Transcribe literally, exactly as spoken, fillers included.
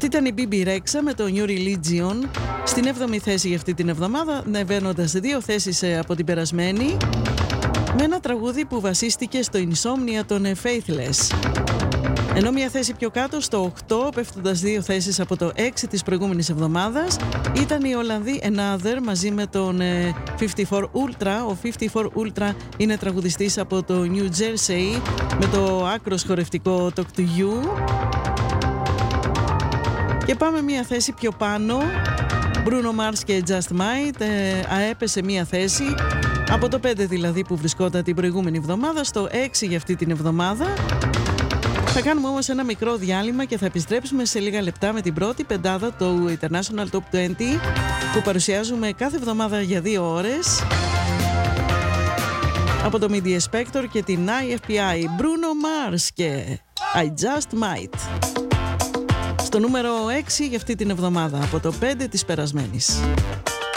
Αυτή ήταν η μπι μπι Rexha με το New Religion στην έβδομη θέση για αυτή την εβδομάδα, ανεβαίνοντας δύο θέσεις από την περασμένη, με ένα τραγούδι που βασίστηκε στο Insomnia των Faithless. Ενώ μια θέση πιο κάτω, στο οκτώ, πέφτοντας δύο θέσεις από το έξι της προηγούμενης εβδομάδας, ήταν οι Ολλανδοί Another μαζί με τον πενήντα τέσσερα Ultra. Ο πενήντα τέσσερα Ultra είναι τραγουδιστής από το New Jersey με το άκρος χορευτικό Talk to You. Και πάμε μια θέση πιο πάνω, Bruno Mars και Just Might, ε, αέπεσε μια θέση από το πέντε δηλαδή που βρισκόταν την προηγούμενη εβδομάδα στο έξι για αυτή την εβδομάδα. Θα κάνουμε όμως ένα μικρό διάλειμμα και θα επιστρέψουμε σε λίγα λεπτά με την πρώτη πεντάδα του International Top είκοσι που παρουσιάζουμε κάθε εβδομάδα για δύο ώρες από το Media Spector και την άι εφ πι άι. Bruno Mars και I Just Might στο νούμερο έξι για αυτή την εβδομάδα από το πέντε της περασμένης.